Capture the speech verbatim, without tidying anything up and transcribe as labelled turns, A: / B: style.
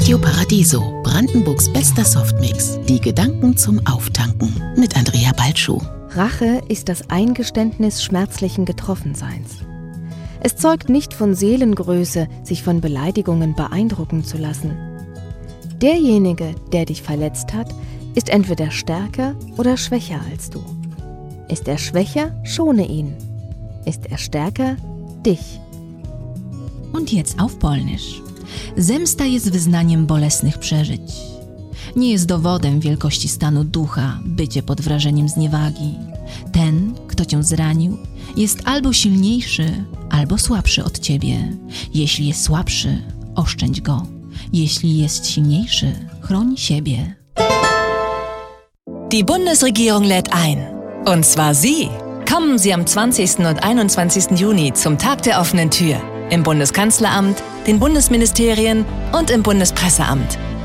A: Radio Paradiso, Brandenburgs bester Softmix. Die Gedanken zum Auftanken mit Andrea Balschuh.
B: Rache ist das Eingeständnis schmerzlichen Getroffenseins. Es zeugt nicht von Seelengröße, sich von Beleidigungen beeindrucken zu lassen. Derjenige, der dich verletzt hat, ist entweder stärker oder schwächer als du. Ist er schwächer, schone ihn. Ist er stärker, dich.
C: Und jetzt auf Polnisch. Zemsta jest wyznaniem bolesnych przeżyć. Nie jest dowodem wielkości stanu ducha bycie pod wrażeniem zniewagi. Ten, kto cię zranił, jest albo silniejszy, albo słabszy od ciebie. Jeśli jest słabszy, oszczędź go. Jeśli jest silniejszy, chroń siebie.
D: Die Bundesregierung lädt ein. Und zwar Sie. Kommen Sie am zwanzigsten und einundzwanzigsten Juni zum Tag der offenen Tür. Im Bundeskanzleramt, den Bundesministerien und im Bundespresseamt.